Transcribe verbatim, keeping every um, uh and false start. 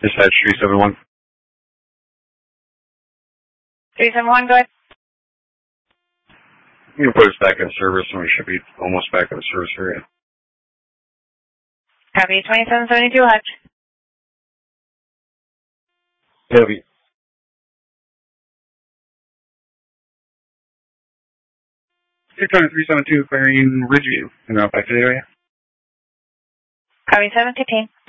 Dispatch three seven one. three seven one, go ahead. You can put us back in service, and we should be almost back in the service area. Copy, twenty-seven seventy-two, Hutch. Heavy. six hundred three seven two, clearing Ridgeview in the back to the area. Copy, seven fifteen.